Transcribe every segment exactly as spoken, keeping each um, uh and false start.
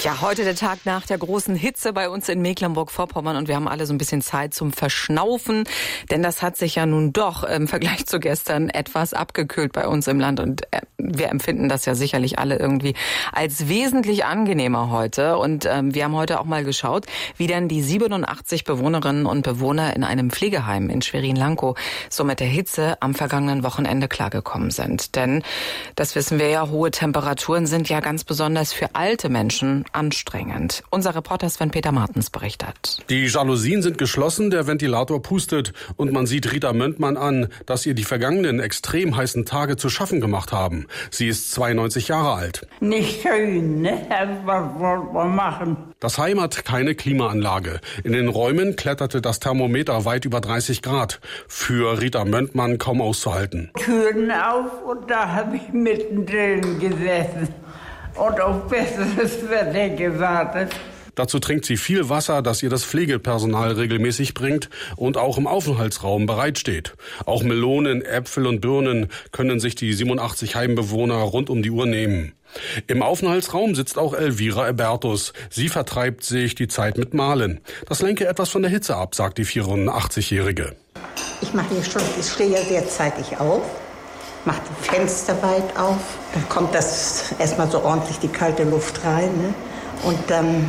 Ja, heute der Tag nach der großen Hitze bei uns in Mecklenburg-Vorpommern und wir haben alle so ein bisschen Zeit zum Verschnaufen, denn das hat sich ja nun doch im Vergleich zu gestern etwas abgekühlt bei uns im Land und wir empfinden das ja sicherlich alle irgendwie als wesentlich angenehmer heute und ähm, wir haben heute auch mal geschaut, wie denn die siebenundachtzig Bewohnerinnen und Bewohner in einem Pflegeheim in Schwerin-Lankow so mit der Hitze am vergangenen Wochenende klargekommen sind. Denn, das wissen wir ja, hohe Temperaturen sind ja ganz besonders für alte Menschen anstrengend. Unser Reporter Sven-Peter Martens berichtet. Die Jalousien sind geschlossen, der Ventilator pustet und man sieht Rita Möntmann an, dass ihr die vergangenen extrem heißen Tage zu schaffen gemacht haben. Sie ist zweiundneunzig Jahre alt. Nicht schön, ne? Was wollen wir machen? Das Heim hat keine Klimaanlage. In den Räumen kletterte das Thermometer weit über dreißig Grad. Für Rita Möntmann kaum auszuhalten. Türen auf und da habe ich mittendrin gesessen und auf besseres Wetter gewartet. Dazu trinkt sie viel Wasser, das ihr das Pflegepersonal regelmäßig bringt und auch im Aufenthaltsraum bereitsteht. Auch Melonen, Äpfel und Birnen können sich die siebenundachtzig Heimbewohner rund um die Uhr nehmen. Im Aufenthaltsraum sitzt auch Elvira Ebertus. Sie vertreibt sich die Zeit mit Malen. Das lenke etwas von der Hitze ab, sagt die vierundachtzigjährige. Ich mache hier schon, ich stehe ja sehr zeitig auf, mache die Fenster weit auf. Dann kommt das erstmal so ordentlich die kalte Luft rein. Ne? Und dann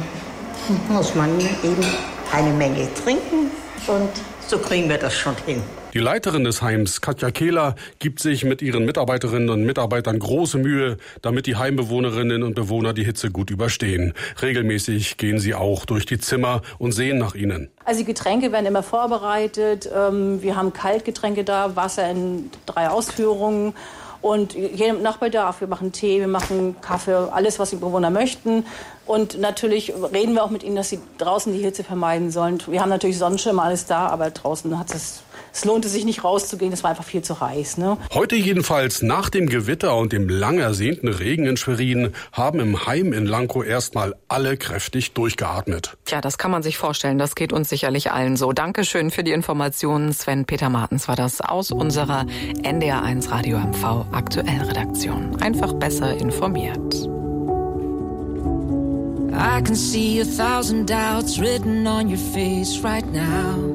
muss man eben eine Menge trinken und so kriegen wir das schon hin. Die Leiterin des Heims, Katja Kehler, gibt sich mit ihren Mitarbeiterinnen und Mitarbeitern große Mühe, damit die Heimbewohnerinnen und Bewohner die Hitze gut überstehen. Regelmäßig gehen sie auch durch die Zimmer und sehen nach ihnen. Also die Getränke werden immer vorbereitet. Wir haben Kaltgetränke da, Wasser in drei Ausführungen. Und je nach Bedarf, wir machen Tee, wir machen Kaffee, alles, was die Bewohner möchten. Und natürlich reden wir auch mit ihnen, dass sie draußen die Hitze vermeiden sollen. Wir haben natürlich Sonnenschirme, alles da, aber draußen hat es, es lohnte sich nicht rauszugehen, das war einfach viel zu heiß. Ne? Heute jedenfalls, nach dem Gewitter und dem lang ersehnten Regen in Schwerin, haben im Heim in Lankow erstmal alle kräftig durchgeatmet. Tja, das kann man sich vorstellen, das geht uns sicherlich allen so. Dankeschön für die Informationen. Sven-Peter Martens war das aus unserer N D R eins Radio M V Aktuell-Redaktion. Einfach besser informiert. I can see a thousand doubts written on your face right now.